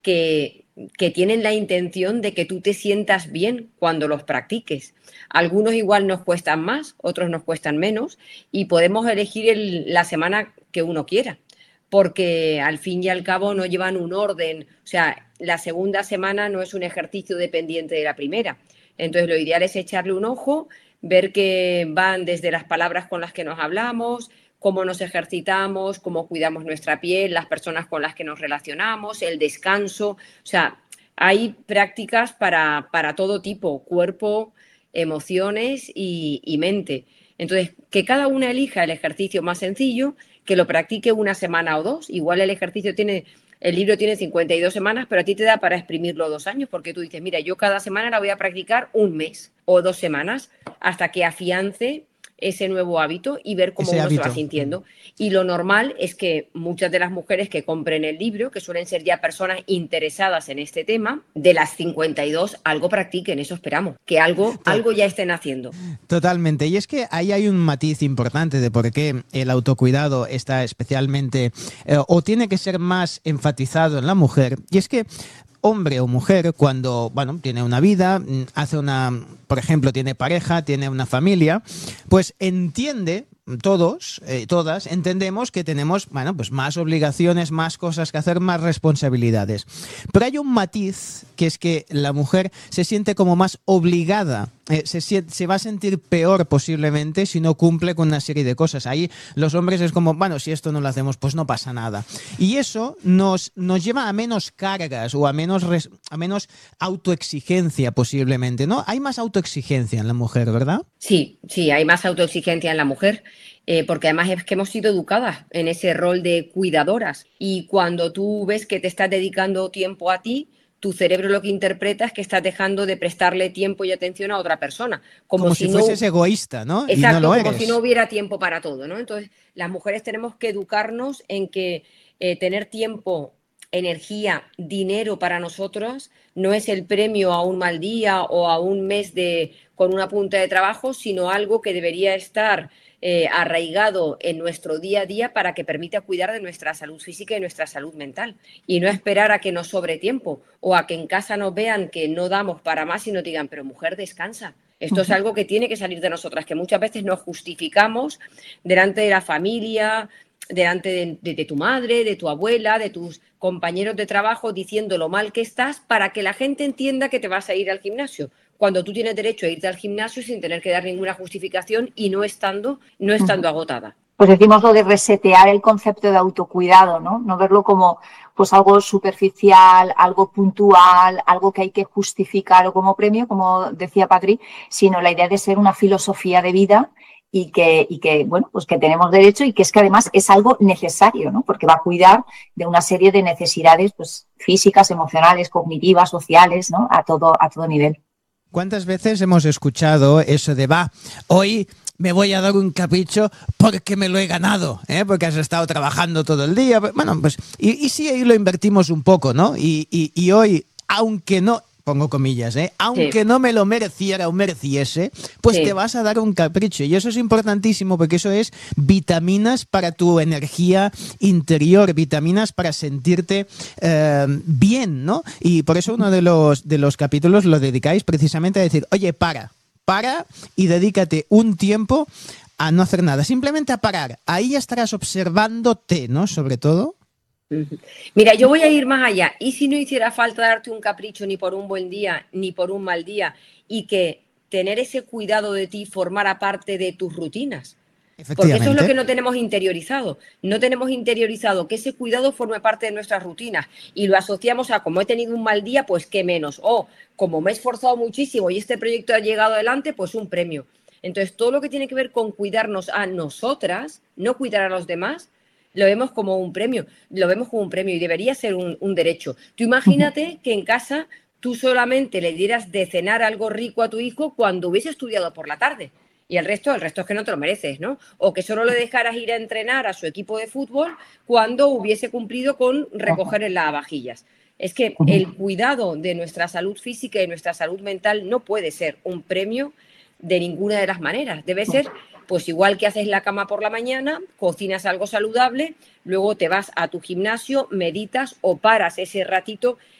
que tienen la intención de que tú te sientas bien cuando los practiques. Algunos igual nos cuestan más, otros nos cuestan menos y podemos elegir la semana que uno quiera, porque al fin y al cabo no llevan un orden. O sea, la segunda semana no es un ejercicio dependiente de la primera. Entonces lo ideal es echarle un ojo, ver que van desde las palabras con las que nos hablamos, cómo nos ejercitamos, cómo cuidamos nuestra piel, las personas con las que nos relacionamos, el descanso. O sea, hay prácticas para todo tipo, cuerpo, emociones y mente. Entonces, que cada una elija el ejercicio más sencillo, que lo practique una semana o dos. Igual el libro tiene 52 semanas, pero a ti te da para exprimirlo 2 años, porque tú dices, mira, yo cada semana la voy a practicar un mes o 2 semanas hasta que afiance ese nuevo hábito y ver cómo Ese uno se va hábito. sintiendo. Y lo normal es que muchas de las mujeres que compren el libro, que suelen ser ya personas interesadas en este tema, de las 52 algo practiquen, eso esperamos, que algo ya estén haciendo. Totalmente. Y es que ahí hay un matiz importante de por qué el autocuidado está especialmente o tiene que ser más enfatizado en la mujer. Y es que hombre o mujer, cuando, bueno, tiene una vida, hace una, por ejemplo, tiene pareja, tiene una familia, pues entiende, todos, todas, entendemos que tenemos, bueno, pues más obligaciones, más cosas que hacer, más responsabilidades. Pero hay un matiz que es que la mujer se siente como más obligada, se va a sentir peor posiblemente si no cumple con una serie de cosas. Ahí los hombres es como, bueno, si esto no lo hacemos, pues no pasa nada. Y eso nos lleva a menos cargas o a menos autoexigencia posiblemente, ¿no? Hay más autoexigencia en la mujer, ¿verdad? Sí, sí, hay más autoexigencia en la mujer, porque además es que hemos sido educadas en ese rol de cuidadoras y cuando tú ves que te estás dedicando tiempo a ti, tu cerebro lo que interpreta es que estás dejando de prestarle tiempo y atención a otra persona, como Como si si fueses no, egoísta, ¿no? Y no exacto, lo como si no eres. hubiera tiempo para todo, ¿no? Entonces, las mujeres tenemos que educarnos en que tener tiempo, energía, dinero para nosotros no es el premio a un mal día o a un mes con una punta de trabajo, sino algo que debería estar arraigado en nuestro día a día para que permita cuidar de nuestra salud física y nuestra salud mental. Y no esperar a que nos sobre tiempo o a que en casa nos vean que no damos para más y nos digan, pero mujer, descansa. Esto es Ujú. algo que tiene que salir de nosotras, que muchas veces nos justificamos delante de la familia, delante de tu madre, de tu abuela, de tus compañeros de trabajo, diciendo lo mal que estás para que la gente entienda que te vas a ir al gimnasio, cuando tú tienes derecho a irte al gimnasio sin tener que dar ninguna justificación y no estando Ujú. agotada. Pues decimos lo de resetear el concepto de autocuidado, ¿no? No verlo como pues algo superficial, algo puntual, algo que hay que justificar o como premio, como decía Patri, sino la idea de ser una filosofía de vida y que bueno, pues que tenemos derecho y que es que además es algo necesario, ¿no? Porque va a cuidar de una serie de necesidades pues, físicas, emocionales, cognitivas, sociales, ¿no? A todo nivel. ¿Cuántas veces hemos escuchado eso de, va, hoy me voy a dar un capricho porque me lo he ganado, ¿eh? Porque has estado trabajando todo el día? Bueno, pues, y si ahí lo invertimos un poco, ¿no? Y hoy, aunque no, pongo comillas, Sí, aunque no me lo mereciera o mereciese, pues te sí. vas a dar un capricho. Y eso es importantísimo porque eso es vitaminas para tu energía interior, vitaminas para sentirte bien, ¿no? Y por eso uno de los capítulos lo dedicáis precisamente a decir, oye, para y dedícate un tiempo a no hacer nada, simplemente a parar. Ahí ya estarás observándote, ¿no? Sobre todo. Mira, yo voy a ir más allá. ¿Y si no hiciera falta darte un capricho ni por un buen día, ni por un mal día, y que tener ese cuidado de ti formara parte de tus rutinas? Porque eso es lo Efectivamente. que no tenemos interiorizado. No tenemos interiorizado que ese cuidado forme parte de nuestras rutinas y lo asociamos a como he tenido un mal día, pues qué menos. O como me he esforzado muchísimo y este proyecto ha llegado adelante, pues un premio. Entonces, todo lo que tiene que ver con cuidarnos a nosotras, no cuidar a los demás, lo vemos como un premio. Lo vemos como un premio y debería ser un derecho. Tú imagínate que en casa tú solamente le dieras de cenar algo rico a tu hijo cuando hubiese estudiado por la tarde. Y el resto es que no te lo mereces, ¿no? O que solo le dejaras ir a entrenar a su equipo de fútbol cuando hubiese cumplido con recoger en lavavajillas. Es que el cuidado de nuestra salud física y nuestra salud mental no puede ser un premio de ninguna de las maneras. Debe ser Pues igual que haces la cama por la mañana, cocinas algo saludable, luego te vas a tu gimnasio, meditas o paras ese ratito